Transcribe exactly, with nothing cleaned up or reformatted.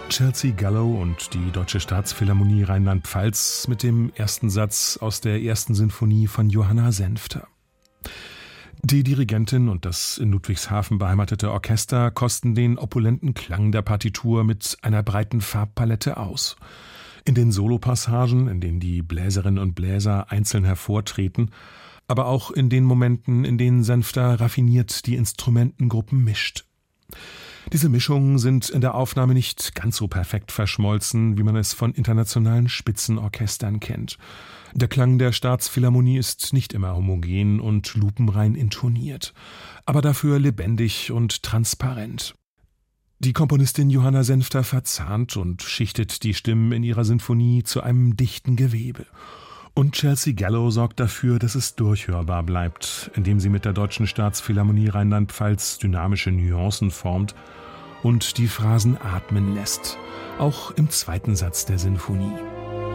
Chelsea Gallo und die Deutsche Staatsphilharmonie Rheinland-Pfalz mit dem ersten Satz aus der ersten Sinfonie von Johanna Senfter. Die Dirigentin und das in Ludwigshafen beheimatete Orchester kosten den opulenten Klang der Partitur mit einer breiten Farbpalette aus. In den Solopassagen, in denen die Bläserinnen und Bläser einzeln hervortreten, aber auch in den Momenten, in denen Senfter raffiniert die Instrumentengruppen mischt. Diese Mischungen sind in der Aufnahme nicht ganz so perfekt verschmolzen, wie man es von internationalen Spitzenorchestern kennt. Der Klang der Staatsphilharmonie ist nicht immer homogen und lupenrein intoniert, aber dafür lebendig und transparent. Die Komponistin Johanna Senfter verzahnt und schichtet die Stimmen in ihrer Sinfonie zu einem dichten Gewebe. Und Chelsea Gallo sorgt dafür, dass es durchhörbar bleibt, indem sie mit der Deutschen Staatsphilharmonie Rheinland-Pfalz dynamische Nuancen formt und die Phrasen atmen lässt, auch im zweiten Satz der Sinfonie.